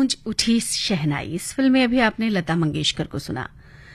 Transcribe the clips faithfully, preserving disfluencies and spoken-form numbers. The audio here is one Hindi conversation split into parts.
गूंज उठी शहनाई, इस फिल्म में अभी आपने लता मंगेशकर को सुना।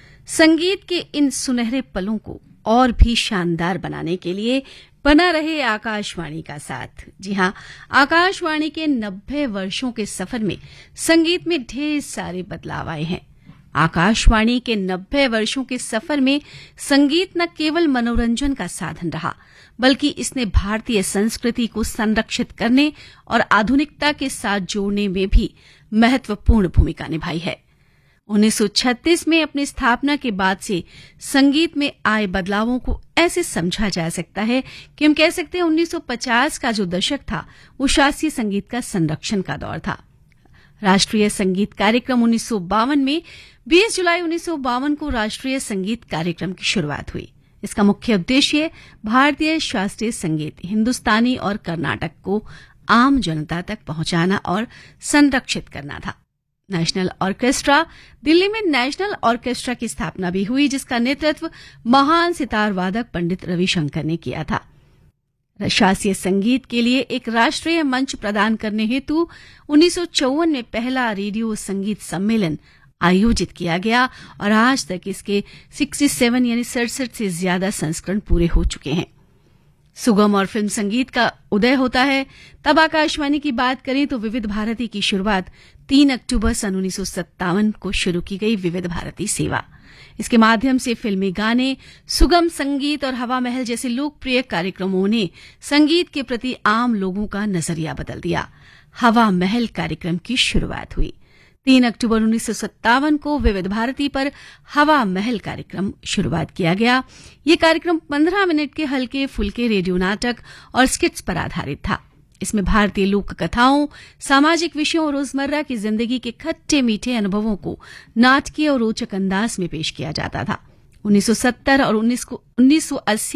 संगीत के इन सुनहरे पलों को और भी शानदार बनाने के लिए बना रहे आकाशवाणी का साथ। जी हां, आकाशवाणी के नब्बे वर्षों के सफर में संगीत में ढेर सारे बदलाव आए हैं। आकाशवाणी के नब्बे वर्षों के सफर में संगीत न केवल मनोरंजन का साधन रहा, बल्कि इसने भारतीय संस्कृति को संरक्षित करने और आधुनिकता के साथ जोड़ने में भी महत्वपूर्ण भूमिका निभाई है। उन्नीस सौ छत्तीस में अपनी स्थापना के बाद से संगीत में आए बदलावों को ऐसे समझा जा सकता है कि हम कह सकते हैं उन्नीस सौ पचास का जो दशक था वो शास्त्रीय संगीत का संरक्षण का दौर था। राष्ट्रीय संगीत कार्यक्रम उन्नीस सौ बावन में बीस जुलाई उन्नीस सौ बावन को राष्ट्रीय संगीत कार्यक्रम की शुरुआत हुई। इसका मुख्य उद्देश्य भारतीय शास्त्रीय संगीत, हिंदुस्तानी और कर्नाटक को आम जनता तक पहुंचाना और संरक्षित करना था। नेशनल ऑर्केस्ट्रा, दिल्ली में नेशनल ऑर्केस्ट्रा की स्थापना भी हुई, जिसका नेतृत्व महान सितार वादक पंडित रविशंकर ने किया था। शास्त्रीय संगीत के लिए एक राष्ट्रीय मंच प्रदान करने हेतु उन्नीस सौ चौवन में पहला रेडियो संगीत सम्मेलन आयोजित किया गया और आज तक इसके सड़सठ यानी सड़सठ से ज्यादा संस्करण पूरे हो चुके हैं। सुगम और फिल्म संगीत का उदय होता है। तब आकाशवाणी की बात करें तो विविध भारती की शुरुआत तीन अक्टूबर सन उन्नीस सौ सत्तावन को शुरू की गई विविध भारती सेवा। इसके माध्यम से फिल्मी गाने, सुगम संगीत और हवा महल जैसे लोकप्रिय कार्यक्रमों ने संगीत के प्रति आम लोगों का नजरिया बदल दिया। हवा महल कार्यक्रम की शुरुआत हुई तीन अक्टूबर उन्नीस सौ सत्तावन को विविध भारती पर हवा महल कार्यक्रम शुरुआत किया गया। ये कार्यक्रम पंद्रह मिनट के हल्के फुल्के रेडियो नाटक और स्किट्स पर आधारित था। इसमें भारतीय लोक कथाओं, सामाजिक विषयों और रोजमर्रा की जिंदगी के खट्टे मीठे अनुभवों को नाटकीय और रोचक अंदाज में पेश किया जाता था। उन्नीस सौ सत्तर और उन्नीस सौ अस्सी